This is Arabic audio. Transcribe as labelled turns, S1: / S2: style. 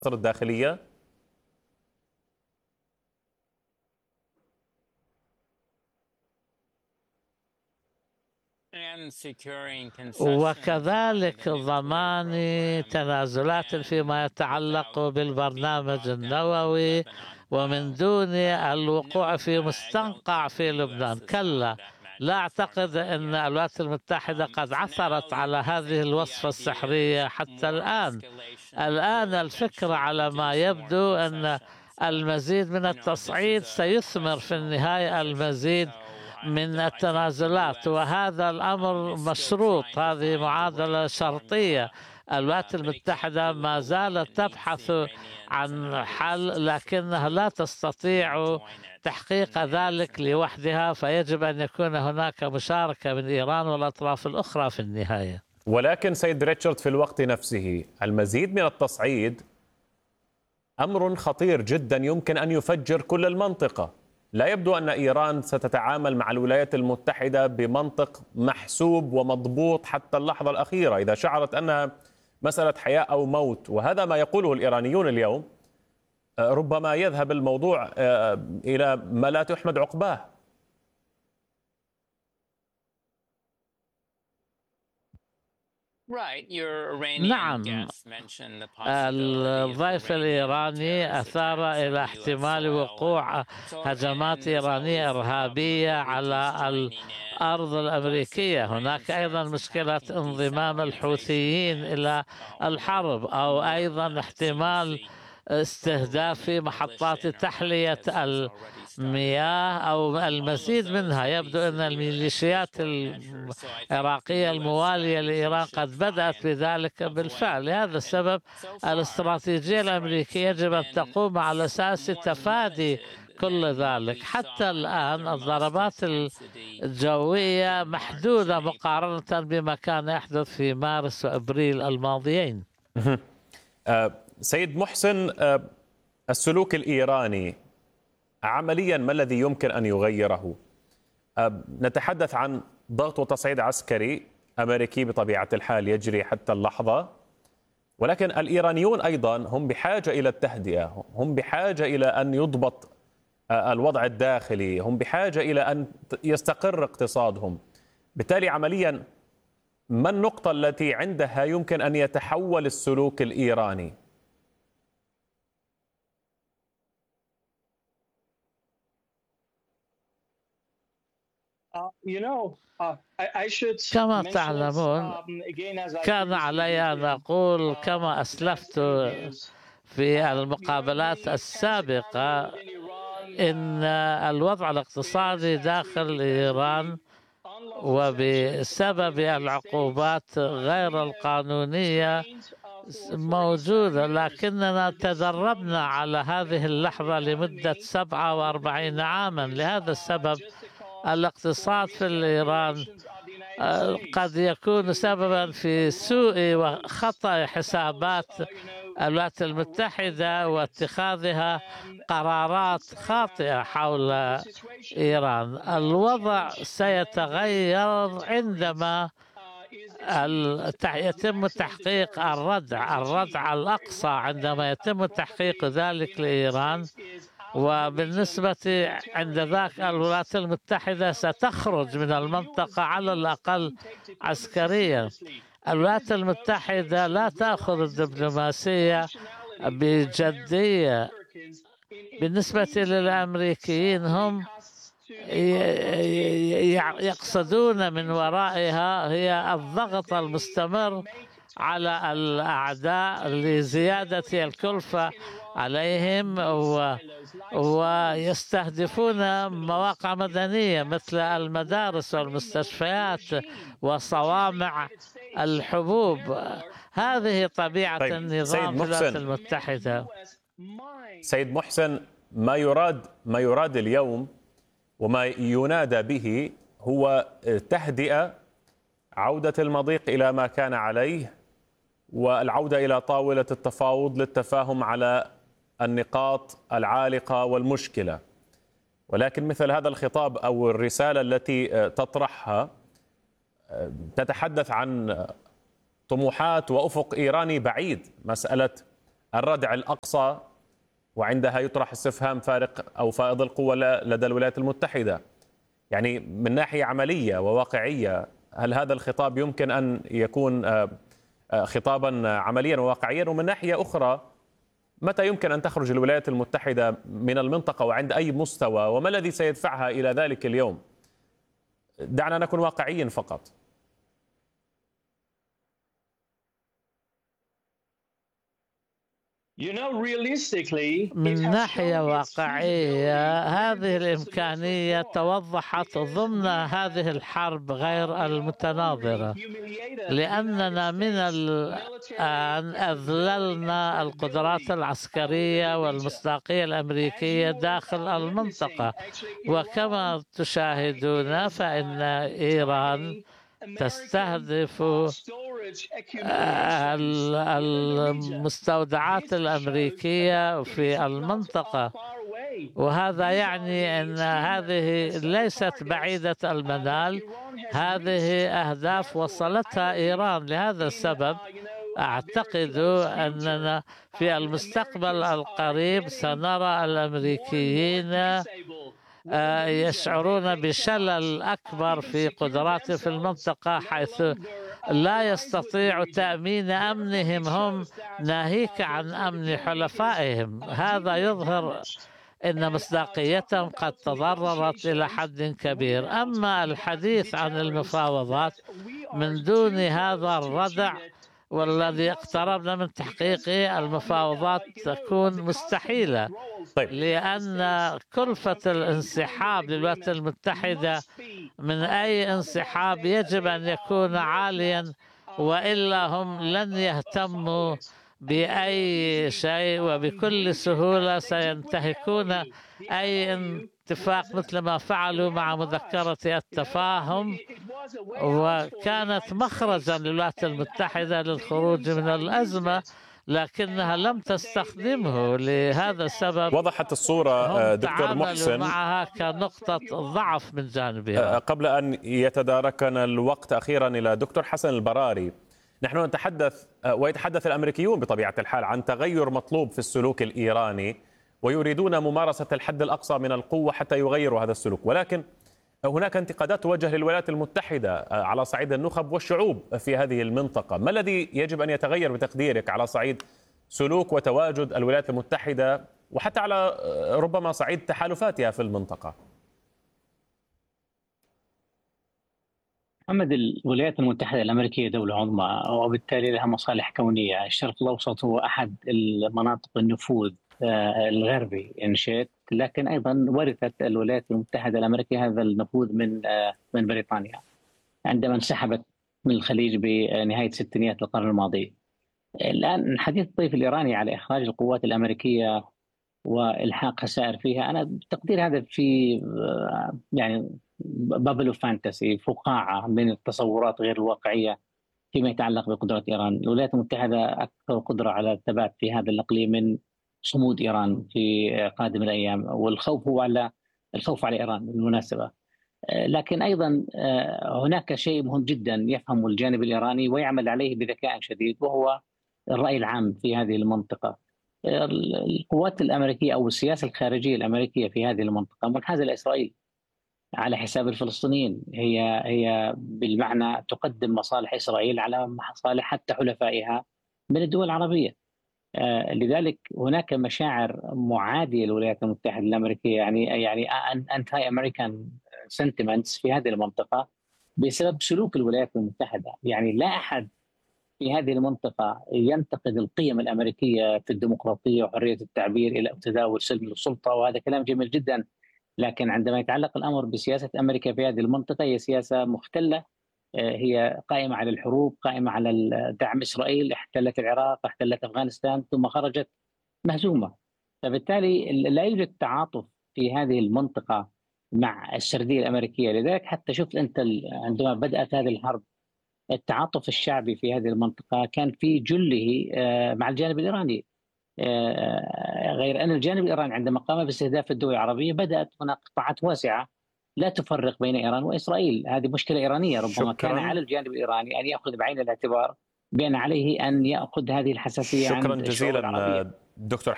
S1: الداخلية؟
S2: وكذلك ضمان تنازلات فيما يتعلق بالبرنامج النووي، ومن دون الوقوع في مستنقع في لبنان. كلا، لا أعتقد أن الولايات المتحدة قد عثرت على هذه الوصفة السحرية حتى الآن. الآن الفكرة على ما يبدو أن المزيد من التصعيد سيثمر في النهاية المزيد من التنازلات، وهذا الأمر مشروط. هذه معادلة شرطية. الولايات المتحدة ما زالت تبحث عن حل، لكنها لا تستطيع تحقيق ذلك لوحدها، فيجب أن يكون هناك مشاركة من إيران والأطراف الأخرى في النهاية.
S1: ولكن سيد ريتشارد، في الوقت نفسه المزيد من التصعيد أمر خطير جدا يمكن أن يفجر كل المنطقة. لا يبدو أن إيران ستتعامل مع الولايات المتحدة بمنطق محسوب ومضبوط حتى اللحظة الأخيرة. إذا شعرت أنها مسألة حياة أو موت، وهذا ما يقوله الإيرانيون اليوم، ربما يذهب الموضوع إلى ما لا تحمد عقباه.
S2: نعم، الضيف الإيراني أثار إلى احتمال وقوع هجمات إيرانية إرهابية على الأرض الأمريكية. هناك أيضا مشكلة انضمام الحوثيين إلى الحرب، أو أيضا احتمال استهداف محطات تحلية المياه أو المزيد منها. يبدو أن الميليشيات العراقية الموالية لإيران قد بدأت بذلك بالفعل. لهذا السبب الاستراتيجية الأمريكية يجب أن تقوم على أساس تفادي كل ذلك. حتى الآن الضربات الجوية محدودة مقارنة بما كان يحدث في مارس وأبريل الماضيين.
S1: سيد محسن، السلوك الإيراني عمليا ما الذي يمكن أن يغيره؟ نتحدث عن ضغط وتصعيد عسكري أمريكي بطبيعة الحال يجري حتى اللحظة، ولكن الإيرانيون أيضا هم بحاجة إلى التهدئة، هم بحاجة إلى أن يضبط الوضع الداخلي، هم بحاجة إلى أن يستقر اقتصادهم. بالتالي عمليا ما النقطة التي عندها يمكن أن يتحول السلوك الإيراني؟
S2: كما تعلمون، كان علي أن أقول كما أسلفت في المقابلات السابقة إن الوضع الاقتصادي داخل إيران وبسبب العقوبات غير القانونية موجودة، لكننا تدربنا على هذه اللحظة لمدة 47 عاما. لهذا السبب الاقتصاد في إيران قد يكون سببا في سوء وخطأ حسابات الولايات المتحدة واتخاذها قرارات خاطئة حول إيران. الوضع سيتغير عندما يتم تحقيق الردع الأقصى، عندما يتم تحقيق ذلك لإيران. وبالنسبة عند ذاك الولايات المتحدة ستخرج من المنطقة على الأقل عسكريا. الولايات المتحدة لا تأخذ الدبلوماسية بجدية. بالنسبة للأمريكيين، هم يقصدون من ورائها هي الضغط المستمر على الأعداء لزيادة الكلفة عليهم، ويستهدفون مواقع مدنية مثل المدارس والمستشفيات وصوامع الحبوب. هذه طبيعة النظام في الولايات المتحدة.
S1: سيد محسن، ما يراد اليوم وما ينادى به هو تهدئة، عودة المضيق إلى ما كان عليه، والعودة إلى طاولة التفاوض للتفاهم على النقاط العالقة والمشكلة. ولكن مثل هذا الخطاب أو الرسالة التي تطرحها تتحدث عن طموحات وأفق إيراني بعيد، مسألة الردع الأقصى، وعندها يطرح استفهام فارق أو فائض القوة لدى الولايات المتحدة. يعني من ناحية عملية وواقعية، هل هذا الخطاب يمكن أن يكون خطابا عمليا وواقعيا؟ ومن ناحية أخرى، متى يمكن أن تخرج الولايات المتحدة من المنطقة وعند أي مستوى، وما الذي سيدفعها إلى ذلك اليوم؟ دعنا نكون واقعيين فقط.
S2: من ناحية واقعية هذه الإمكانية توضحت ضمن هذه الحرب غير المتناظرة، لأننا من الآن أذللنا القدرات العسكرية والمصداقية الأمريكية داخل المنطقة. وكما تشاهدون فإن إيران تستهدف المستودعات الأمريكية في المنطقة، وهذا يعني أن هذه ليست بعيدة المنال، هذه أهداف وصلتها إيران. لهذا السبب أعتقد أننا في المستقبل القريب سنرى الأمريكيين يشعرون بشلل أكبر في قدراتهم في المنطقة، حيث لا يستطيع تأمين أمنهم هم، ناهيك عن أمن حلفائهم. هذا يظهر أن مصداقيتهم قد تضررت إلى حد كبير. أما الحديث عن المفاوضات من دون هذا الردع والذي اقتربنا من تحقيقه، المفاوضات تكون مستحيلة.
S1: طيب.
S2: لأن كلفة الانسحاب للولايات المتحدة من أي انسحاب يجب أن يكون عاليا، وإلا هم لن يهتموا بأي شيء، وبكل سهولة سينتهكون أي اتفاق مثل ما فعلوا مع مذكرة التفاهم، وكانت مخرجا للولايات المتحدة للخروج من الأزمة، لكنها لم تستخدمه. لهذا السبب
S1: وضحت الصورة دكتور محسن
S2: معها كنقطة ضعف من جانبها.
S1: قبل أن يتداركنا الوقت، أخيرا إلى دكتور حسن البراري. نحن نتحدث ويتحدث الأمريكيون بطبيعة الحال عن تغير مطلوب في السلوك الإيراني، ويريدون ممارسة الحد الأقصى من القوة حتى يغيروا هذا السلوك، ولكن هناك انتقادات توجه للولايات المتحدة على صعيد النخب والشعوب في هذه المنطقة. ما الذي يجب أن يتغير بتقديرك على صعيد سلوك وتواجد الولايات المتحدة، وحتى على ربما صعيد تحالفاتها في المنطقة؟
S3: محمد، الولايات المتحدة الأمريكية دولة عظمى وبالتالي لها مصالح كونية. الشرق الأوسط هو أحد المناطق النفوذ الغربي إن لكن أيضا ورثت الولايات المتحدة الأمريكية هذا النفوذ من بريطانيا عندما انسحبت من الخليج بنهاية ستينيات القرن الماضي. الآن حديث الطيف الإيراني على إخراج القوات الأمريكية والحاق خسائر فيها، انا بتقدير هذا في يعني بابل فانتسي، فقاعه من التصورات غير الواقعيه فيما يتعلق بقدرات ايران. الولايات المتحده اكثر قدره على الثبات في هذا الاقليم من صمود ايران في قادم الايام، والخوف هو على ايران بالمناسبه. لكن ايضا هناك شيء مهم جدا يفهمه الجانب الايراني ويعمل عليه بذكاء شديد، وهو الراي العام في هذه المنطقه. القوات الامريكيه او السياسه الخارجيه الامريكيه في هذه المنطقه منحازه لاسرائيل على حساب الفلسطينيين، هي بالمعنى تقدم مصالح اسرائيل على مصالح حتى حلفائها من الدول العربيه. لذلك هناك مشاعر معاديه للولايات المتحده الامريكيه، يعني انتي امريكان سنتمنتس في هذه المنطقه بسبب سلوك الولايات المتحده. يعني لا احد في هذه المنطقة ينتقد القيم الأمريكية في الديمقراطية وحرية التعبير إلى تداول سلم السلطة، وهذا كلام جميل جدا. لكن عندما يتعلق الأمر بسياسة أمريكا في هذه المنطقة، هي سياسة مختلة، هي قائمة على الحروب، قائمة على دعم إسرائيل، احتلت العراق، احتلت أفغانستان، ثم خرجت مهزومة. فبالتالي لا يوجد تعاطف في هذه المنطقة مع السردية الأمريكية. لذلك حتى شفت أنت عندما بدأت هذه الحرب التعاطف الشعبي في هذه المنطقة كان في جله مع الجانب الإيراني، غير أن الجانب الإيراني عندما قام باستهداف الدول العربية بدأت هناك قطاعات واسعة لا تفرق بين إيران وإسرائيل. هذه مشكلة إيرانية، ربما كان على الجانب الإيراني أن يأخذ بعين الاعتبار بأن عليه أن يأخذ هذه الحساسية
S1: شكرا
S3: عند الشعوب العربية.
S1: جزيلا دكتور